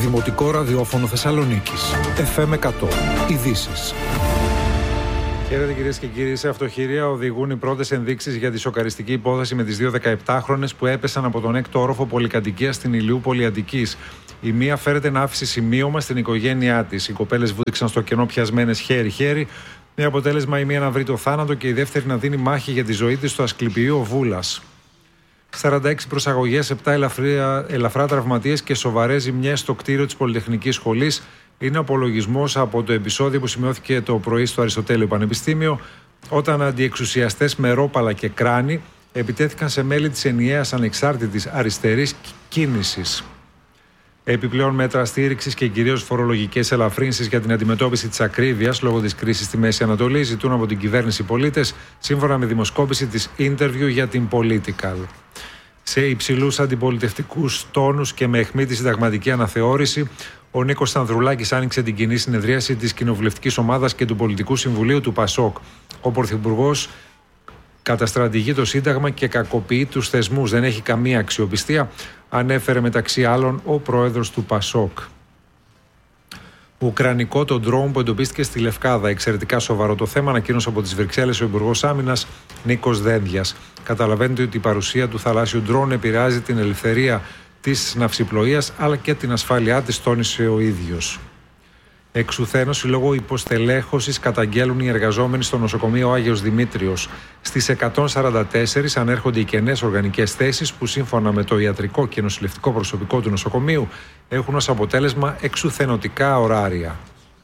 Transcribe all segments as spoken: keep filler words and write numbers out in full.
Δημοτικό Ραδιόφωνο Θεσσαλονίκης. εφ εμ εκατό. Ειδήσεις. Χαίρετε κυρίες και κύριοι. Σε αυτοχειρία οδηγούν οι πρώτες ενδείξεις για τη σοκαριστική υπόθεση με τις δύο δεκαεπτάχρονες που έπεσαν από τον έκτο όροφο πολυκατοικίας στην Ηλιούπολη Αττικής. Η μία φέρεται να άφησε σημείωμα στην οικογένειά της. Οι κοπέλες βούτυξαν στο κενό πιασμένες χέρι-χέρι, με αποτέλεσμα η μία να βρει το θάνατο και η δεύτερη να δίνει μάχη για τη ζωή της στο Ασκληπιείο Βούλας. σαράντα έξι προσαγωγές, επτά ελαφρά, ελαφρά τραυματίες και σοβαρές ζημιές στο κτίριο της Πολυτεχνικής Σχολής. Είναι απολογισμός από το επεισόδιο που σημειώθηκε το πρωί στο Αριστοτέλειο Πανεπιστήμιο, όταν αντιεξουσιαστές με ρόπαλα και κράνη επιτέθηκαν σε μέλη της ενιαίας ανεξάρτητης αριστερής κίνησης. Επιπλέον μέτρα στήριξης και κυρίως φορολογικές ελαφρύνσεις για την αντιμετώπιση της ακρίβειας λόγω της κρίσης στη Μέση Ανατολή ζητούν από την κυβέρνηση πολίτες, σύμφωνα με δημοσκόπηση της Interview για την Political. Σε υψηλούς αντιπολιτευτικούς τόνους και με αιχμή τη συνταγματική αναθεώρηση, ο Νίκος Ανδρουλάκης άνοιξε την κοινή συνεδρίαση της κοινοβουλευτικής ομάδας και του Πολιτικού Συμβουλίου του ΠΑΣΟΚ. Ο Πρωθυπουργός καταστρατηγεί το Σύνταγμα και κακοποιεί τους θεσμούς. Δεν έχει καμία αξιοπιστία, ανέφερε μεταξύ άλλων ο πρόεδρος του ΠΑΣΟΚ. Ουκρανικό το ντρόουν που εντοπίστηκε στη Λευκάδα. Εξαιρετικά σοβαρό το θέμα, ανακοίνωσε από τις Βρυξέλλες ο Υπουργός Άμυνας Νίκος Δένδιας. Καταλαβαίνετε ότι η παρουσία του θαλάσσιου ντρόουν επηρεάζει την ελευθερία της ναυσιπλοείας αλλά και την ασφάλειά της, τόνισε ο ίδιος. Εξουθένωση λόγω υποστελέχωσης καταγγέλουν οι εργαζόμενοι στο νοσοκομείο Άγιος Δημήτριος. Στις εκατόν σαράντα τέσσερα ανέρχονται οι κενές οργανικές θέσεις που σύμφωνα με το ιατρικό και νοσηλευτικό προσωπικό του νοσοκομείου έχουν ως αποτέλεσμα εξουθενωτικά ωράρια.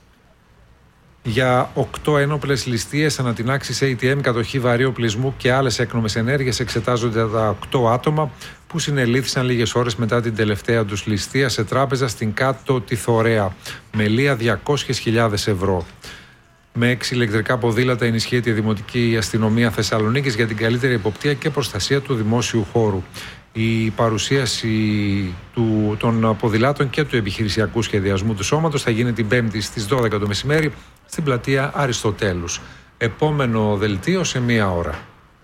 Για οκτώ ένοπλες ληστείες, ανατινάξεις έι τι εμ, κατοχή βαρύ οπλισμού και άλλες έκνομες ενέργειες εξετάζονται τα οκτώ άτομα που συνελήφθησαν λίγες ώρες μετά την τελευταία τους ληστεία σε τράπεζα στην Κάτω Τιθωρέα με λία διακόσιες χιλιάδες ευρώ. Με έξι ηλεκτρικά ποδήλατα ενισχύεται η Δημοτική Αστυνομία Θεσσαλονίκης για την καλύτερη εποπτεία και προστασία του δημόσιου χώρου. Η παρουσίαση του, των ποδηλάτων και του επιχειρησιακού σχεδιασμού του σώματος θα γίνει την Πέμπτη στις δώδεκα το μεσημέρι στην πλατεία Αριστοτέλους. Επόμενο δελτίο σε μία ώρα.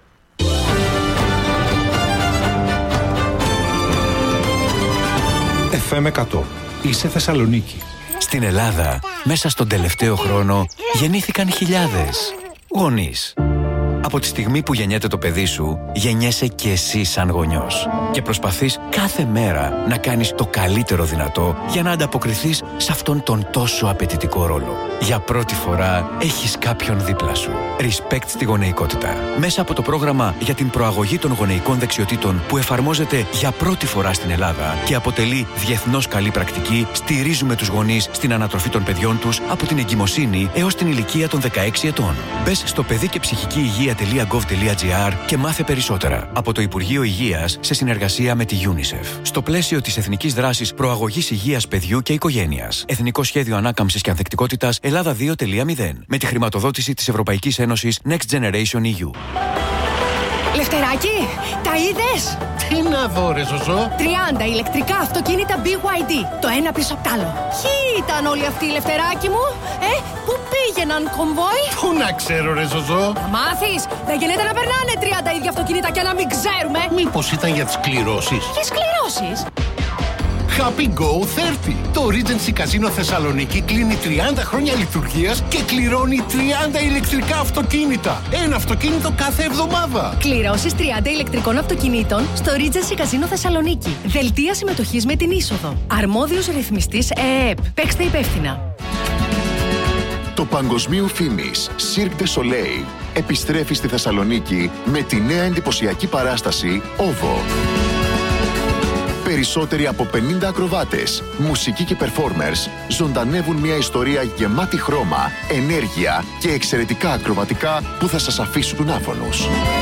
εφ εμ εκατό. Είσαι Θεσσαλονίκη. Στην Ελλάδα, μέσα στον τελευταίο χρόνο, γεννήθηκαν χιλιάδες γονείς. Από τη στιγμή που γεννιέται το παιδί σου, γεννιέσαι και εσύ σαν γονιός. Και προσπαθείς κάθε μέρα να κάνεις το καλύτερο δυνατό για να ανταποκριθείς σε αυτόν τον τόσο απαιτητικό ρόλο. Για πρώτη φορά έχεις κάποιον δίπλα σου. Respect στη γονεϊκότητα. Μέσα από το πρόγραμμα για την προαγωγή των γονεϊκών δεξιοτήτων που εφαρμόζεται για πρώτη φορά στην Ελλάδα και αποτελεί διεθνώς καλή πρακτική, στηρίζουμε τους γονείς στην ανατροφή των παιδιών τους από την εγκυμοσύνη έως την ηλικία των δεκαέξι ετών. Μπες στο παιδί και ψυχική υγεία τελεία γκοβ τελεία τζι άρ και μάθε περισσότερα από το Υπουργείο Υγείας σε συνεργασία με τη UNICEF. Στο πλαίσιο της Εθνικής Δράσης Προαγωγής Υγείας Παιδιού και Οικογένειας. Εθνικό Σχέδιο Ανάκαμψης και Ανθεκτικότητας Ελλάδα δύο τελεία μηδέν. Με τη χρηματοδότηση της Ευρωπαϊκής Ένωσης Next Generation ι γιου. Λευτεράκι, τα είδες? Τι να δω ρε Ζωζό? τριάντα ηλεκτρικά αυτοκίνητα μπι γουάι ντι, το ένα πίσω απ' τ' άλλο. Ποιοι ήταν όλοι αυτοί, Λευτεράκι μου? Ε, πού πήγαιναν, κομβόι? Πού να ξέρω ρε Ζωζό? Να μάθεις, δεν γίνεται να περνάνε τριάντα ίδια αυτοκίνητα και να μην ξέρουμε. Μήπως ήταν για τις κληρώσεις? Ποιες κληρώσεις? Happy Go τριάντα. Το Regency Casino Θεσσαλονίκη κλείνει τριάντα χρόνια λειτουργίας και κληρώνει τριάντα ηλεκτρικά αυτοκίνητα. Ένα αυτοκίνητο κάθε εβδομάδα. Κληρώσεις τριάντα ηλεκτρικών αυτοκινήτων στο Regency Casino Θεσσαλονίκη. Δελτία συμμετοχής με την είσοδο. Αρμόδιος ρυθμιστής ΕΕΠ. Παίξτε υπεύθυνα. Το παγκοσμίου φήμης Cirque du Soleil επιστρέφει στη Θεσσαλονίκη με τη νέα εντυπωσιακή παράσταση όβο. Περισσότεροι από πενήντα ακροβάτες, μουσικοί και performers ζωντανεύουν μια ιστορία γεμάτη χρώμα, ενέργεια και εξαιρετικά ακροβατικά που θα σας αφήσουν άφωνους.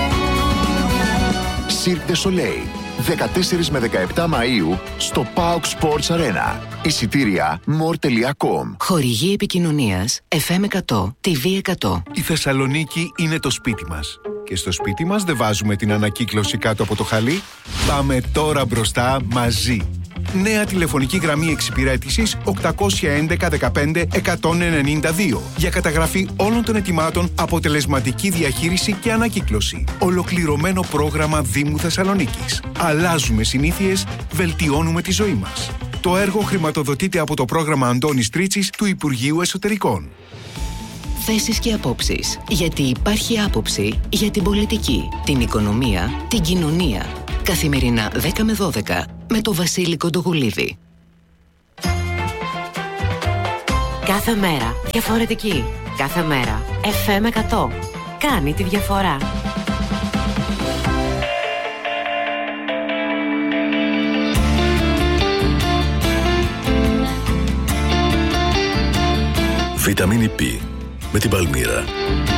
Cirque du Soleil, δεκατέσσερις με δεκαεπτά Μαΐου στο πάοκ Sports Arena. Εισιτήρια more τελεία com. Χορηγή επικοινωνίας εφ εμ εκατό, τι βι εκατό. Η Θεσσαλονίκη είναι το σπίτι μας. Και στο σπίτι μας δεν βάζουμε την ανακύκλωση κάτω από το χαλί. Πάμε τώρα μπροστά μαζί. Νέα τηλεφωνική γραμμή εξυπηρέτησης οκτακόσια έντεκα δεκαπέντε εκατόν ενενήντα δύο για καταγραφή όλων των αιτημάτων, αποτελεσματική διαχείριση και ανακύκλωση. Ολοκληρωμένο πρόγραμμα Δήμου Θεσσαλονίκης. Αλλάζουμε συνήθειες, βελτιώνουμε τη ζωή μας. Το έργο χρηματοδοτείται από το πρόγραμμα Αντώνης Τρίτσης του Υπουργείου Εσωτερικών. Θέσεις και απόψεις. Γιατί υπάρχει άποψη για την πολιτική, την οικονομία, την κοινωνία. Καθημερινά δέκα με δώδεκα με το Βασίλη Κοντογουλίδη. Κάθε μέρα διαφορετική. Κάθε μέρα εφ εμ εκατό. Κάνει τη διαφορά. Βιταμίνη Π με την Παλμύρα.